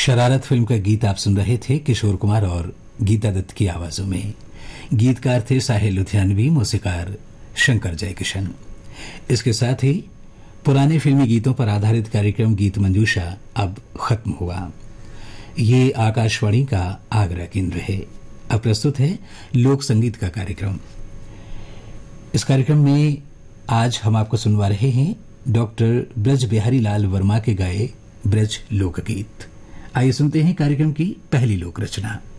शरारत फिल्म का गीत आप सुन रहे थे किशोर कुमार और गीता दत्त की आवाजों में। गीतकार थे साहिल लुधियानवी, मौसीकार शंकर जयकिशन। इसके साथ ही पुराने फिल्मी गीतों पर आधारित कार्यक्रम गीत मंजूषा अब खत्म हुआ। ये आकाशवाणी का आगरा केंद्र है। अब प्रस्तुत है लोक संगीत का कार्यक्रम। इस कार्यक्रम में आज हम आपको सुनवा रहे हैं डॉक्टर ब्रज बिहारी लाल वर्मा के गाए ब्रज लोकगीत। आइए सुनते हैं कार्यक्रम की पहली लोक रचना।